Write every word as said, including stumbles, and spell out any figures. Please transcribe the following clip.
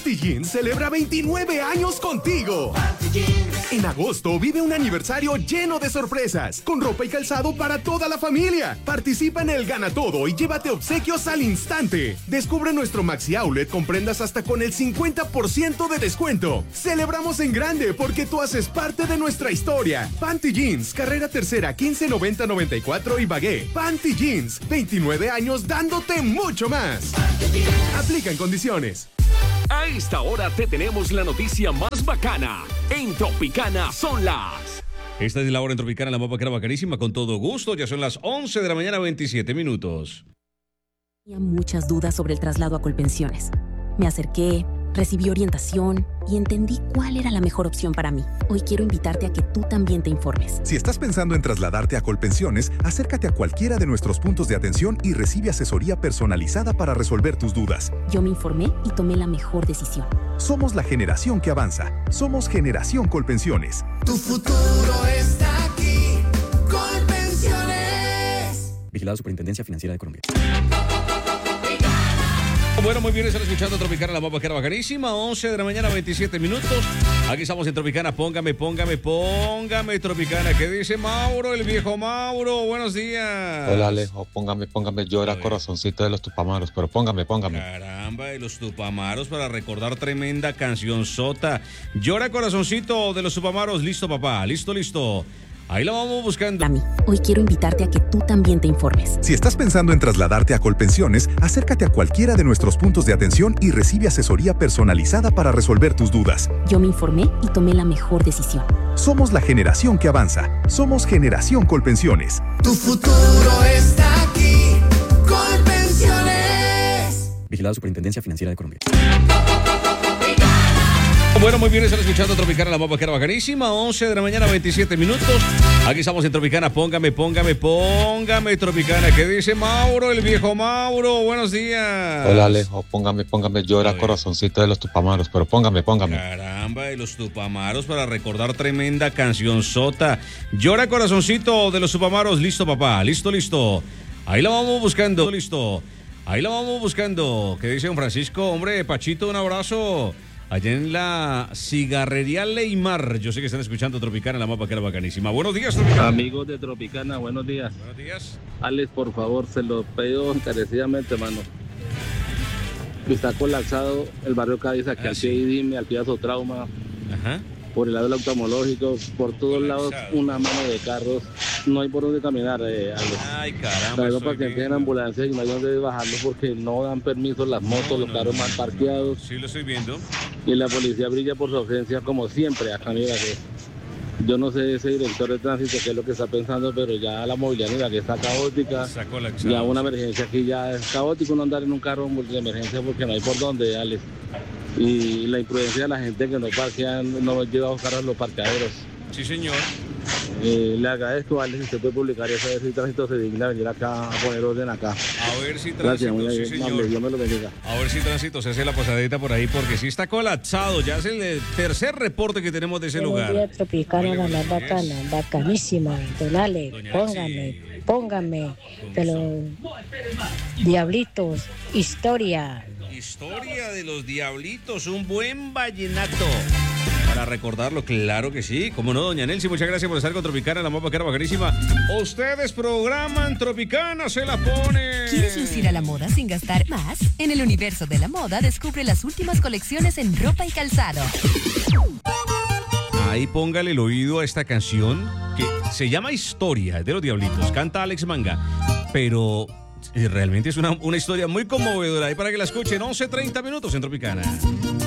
Panty Jeans celebra veintinueve años contigo. Panty Jeans. En agosto vive un aniversario lleno de sorpresas, con ropa y calzado para toda la familia. Participa en el Gana Todo y llévate obsequios al instante. Descubre nuestro Maxi Outlet con prendas hasta con el cincuenta por ciento de descuento. Celebramos en grande porque tú haces parte de nuestra historia. Panty Jeans, carrera tercera, quince noventa noventa y cuatro y Bagué. Panty Jeans, veintinueve años dándote mucho más. Aplican condiciones. A esta hora te tenemos la noticia más bacana. En Tropicana son las... Esta es la hora en Tropicana, la más bacana, bacanísima, con todo gusto. Ya son las once de la mañana, veintisiete minutos. Tenía muchas dudas sobre el traslado a Colpensiones. Me acerqué, recibí orientación y entendí cuál era la mejor opción para mí. Hoy quiero invitarte a que tú también te informes. Si estás pensando en trasladarte a Colpensiones, acércate a cualquiera de nuestros puntos de atención y recibe asesoría personalizada para resolver tus dudas. Yo me informé y tomé la mejor decisión. Somos la generación que avanza. Somos Generación Colpensiones. Tu futuro está aquí. Colpensiones. Vigilado Superintendencia Financiera de Colombia. Bueno, muy bien, están escuchando Tropicana, la más bacana, bacanísima, once de la mañana, veintisiete minutos. Aquí estamos en Tropicana, póngame, póngame, póngame Tropicana. ¿Qué dice Mauro, el viejo Mauro? Buenos días. Hola Alejo, póngame, póngame, llora corazoncito de los Tupamaros, pero póngame, póngame. Caramba, de los Tupamaros para recordar tremenda canción sota. Llora corazoncito de los Tupamaros, listo papá, listo, listo. Ahí la vamos buscando. Para mí, hoy quiero invitarte a que tú también te informes. Si estás pensando en trasladarte a Colpensiones, acércate a cualquiera de nuestros puntos de atención y recibe asesoría personalizada para resolver tus dudas. Yo me informé y tomé la mejor decisión. Somos la generación que avanza. Somos Generación Colpensiones. Tu futuro está aquí. Colpensiones. Vigilado Superintendencia Financiera de Colombia. Bueno, muy bien, están escuchando Tropicana, la más bacana, bacanísima, once de la mañana, veintisiete minutos. Aquí estamos en Tropicana, póngame, póngame, póngame Tropicana. ¿Qué dice Mauro, el viejo Mauro? Buenos días. Hola Alejo, póngame, póngame, llora corazoncito de los Tupamaros, pero póngame, póngame. Caramba, de los Tupamaros para recordar tremenda canción sota. Llora corazoncito de los Tupamaros, listo papá, listo, listo. Ahí la vamos buscando, listo. Ahí la vamos buscando. ¿Qué dice don Francisco? Hombre, Pachito, un abrazo. Allá en la cigarrería Leymar. Yo sé que están escuchando Tropicana, la más bacana, bacanísima. Buenos días, Tropicana. Amigos de Tropicana, buenos días. Buenos días. Alex, por favor, se lo pido encarecidamente, hermano. Está colapsado el barrio Cádiz, aquí Ah, al sí. pie de Idime, al pie de Azotrauma, Ajá. por el lado del oftalmológico, por todos lados una mano de carros. No hay por dónde caminar, eh, Alex. Ay, caramba. Traigo estoy pacientes viendo. en ambulancia y no hay dónde bajarlos porque no dan permiso las motos, No, los no, carros no. mal parqueados. Sí, lo estoy viendo. Y la policía brilla por su ausencia como siempre acá en Ibagué. Yo no sé ese director de tránsito qué es lo que está pensando, pero ya la movilidad en Ibagué está caótica. Está colapsado. Ya una emergencia aquí ya es caótico no andar en un carro de emergencia porque no hay por dónde, Alex. Y la imprudencia de la gente que no parquean, no lleva a buscar a los parqueaderos. Sí, señor. Eh, le agradezco, Alex, si usted puede publicar eso, a ver si tránsito se digna venir acá a poner orden acá. A ver si Gracias, tránsito, muy sí, amable, señor. Dios me lo bendiga. A ver si tránsito se hace la pasadita por ahí, porque sí está colapsado. Ya es el tercer reporte que tenemos de ese Buenos lugar. días, Tropicana, la más bacana, bacanísima. Don Ale, Doña póngame, Nancy. póngame, de los diablitos, historia. Historia de los Diablitos, un buen vallenato. Para recordarlo, claro que sí. Cómo no, doña Nelcy, muchas gracias por estar con Tropicana, la más bacana, bacanísima. Ustedes programan Tropicana, se la pone. ¿Quieres lucir a la moda sin gastar más? En el universo de la moda, descubre las últimas colecciones en ropa y calzado. Ahí póngale el oído a esta canción que se llama Historia de los Diablitos. Canta Alex Manga, pero realmente es una, una historia muy conmovedora. Y para que la escuchen, once treinta minutos en Tropicana.